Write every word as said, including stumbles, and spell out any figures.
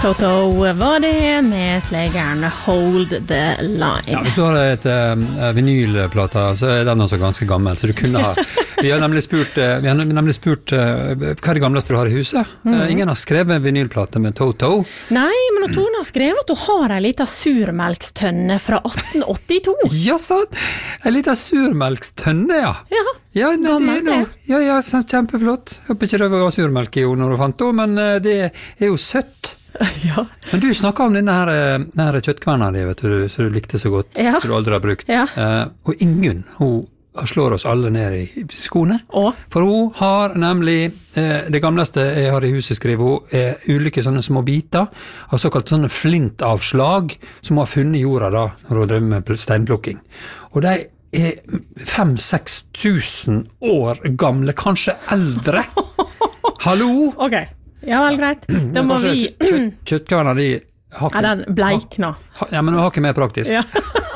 Toto var det med slegeren Hold the Line. Ja, hvis du har et uh, vinylplata, så er den også ganske gammel, så du kunne ha... Vi har nemlig spurt, uh, vi har nemlig spurt uh, hva er det gamleste du har i huset? Mm. Uh, ingen har skrevet vinylplate med Toto. Nei, men Tone har skrevet at du har en liten surmelkstønne fra atten åttito. Ja, sant. En liten surmelkstønne, ja. Ja, ja nei, gammelt det. det. Ja, ja, kjempeflott. Jeg håper ikke det var surmelk i jo når du fant det, men uh, det er jo søtt. Ja. Men du snakket om denne her, denne her kjøttkverna di, vet du, så du likte så godt, ja. du aldri har brukt. Ja. Uh, og Ingunn, hun slår oss alle ned i skoene. Og? For hun har nemlig, uh, det gamleste jeg har i huset, skriver hun, er ulike sånne små biter, av såkalt sånne flintavslag, som hun har funnet i jorda da, når hun drev med steinplukking. Og de er fem-seks tusen år gamle, kanskje eldre. Hallo? Ok. Ja, vel, greit. Da må vi... Kjøttkverna de har ikke... Er den bleik nå? Ja, men hun har ikke mer praktisk. Ja.